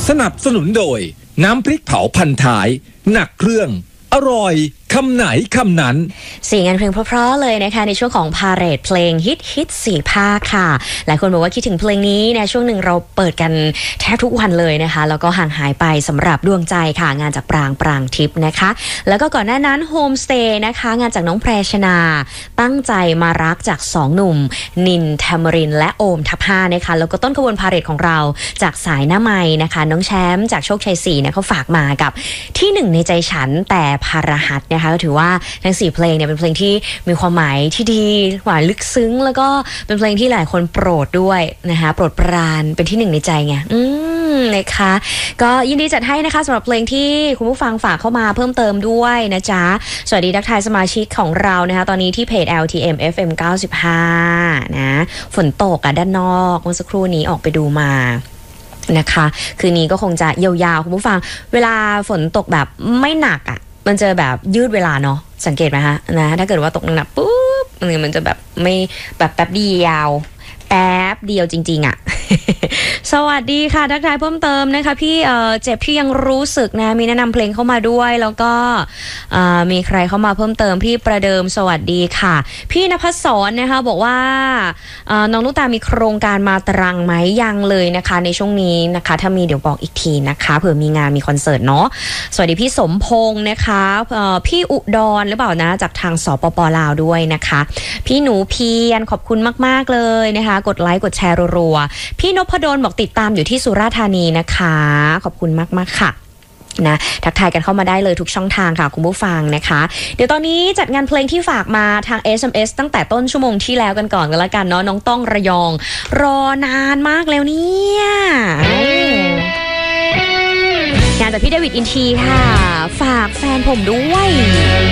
สนับสนุนโดยน้ำพริกเผาพันท้ายหนักเครื่องอร่อยคำไหนคำนั้นเสียงเพลงเพราะๆเลยนะคะในช่วงของพาเหรดเพลงฮิตสี่ภาคค่ะหลายคนบอกว่าคิดถึงเพลงนี้นะช่วงหนึ่งเราเปิดกันแทบทุกวันเลยนะคะแล้วก็ห่างหายไปสำหรับดวงใจค่ะงานจากปรางทิพย์นะคะแล้วก็ก่อนหน้านั้นโฮมสเตย์นะคะงานจากน้องแพรชนาตั้งใจมารักจาก2หนุ่มนินแทมรินและโอมทัพ5นะคะแล้วก็ต้นขบวนพาเหรดของเราจากสายหน้าไม้นะคะน้องแชมป์จากโชคชัย4เนี่ยเขาฝากมากับที่1ในใจฉันแต่พารหัสนะคะก็ถือว่าทั้ง4เพลงเนี่ยเป็นเพลงที่มีความหมายที่ดีหวานลึกซึ้งแล้วก็เป็นเพลงที่หลายคนโปรดด้วยนะคะโปรดปรานเป็นที่1ในใจไงนะคะก็ยินดีจัดให้นะคะสำหรับเพลงที่คุณผู้ฟังฝากเข้ามาเพิ่มเติมด้วยนะจ๊ะสวัสดีทักทายสมาชิกของเรานะคะตอนนี้ที่เพจ LTM FM 95นะฝนตกด้านนอกเมื่อสักครู่นี้ออกไปดูมานะคะคืนนี้ก็คงจะยาวๆคุณผู้ฟังเวลาฝนตกแบบไม่หนักมันจะแบบยืดเวลาเนาะสังเกตไหมคะนะถ้าเกิดว่าตกหนักปุ๊บมันจะแบบไม่แบบแป๊บเดียวจริงๆ สวัสดีค่ะทักทายเพิ่มเติมนะคะพี่เจ็บที่ยังรู้สึกนะมีแนะนำเพลงเข้ามาด้วยแล้วก็มีใครเข้ามาเพิ่มเติมพี่ประเดิมสวัสดีค่ะพี่ณภัสสรนะคะบอกว่าน้องลูกตามีโครงการมาตรังไหมยังเลยนะคะในช่วงนี้นะคะถ้ามีเดี๋ยวบอกอีกทีนะคะเผื่อมีงานมีคอนเสิร์ตเนาะสวัสดีพี่สมพงษ์นะคะพี่อุดรหรือเปล่านะจากทางสปป.ลาวด้วยนะคะพี่หนูเพียรขอบคุณมากๆเลยนะคะกดไลค์กดแชร์รัวๆพี่นพดลบอกติดตามอยู่ที่สุราษฎร์ธานีนะคะขอบคุณมากๆค่ะนะทักทายกันเข้ามาได้เลยทุกช่องทางค่ะคุณผู้ฟังนะคะเดี๋ยวตอนนี้จัดงานเพลงที่ฝากมาทาง SMS ตั้งแต่ต้นชั่วโมงที่แล้วกันก่อนกันละกันเนาะน้องต้องระยองรอนานมากแล้วเนี่ยงานจากพี่เดวิดอินทีค่ะฝากแฟนผมด้วย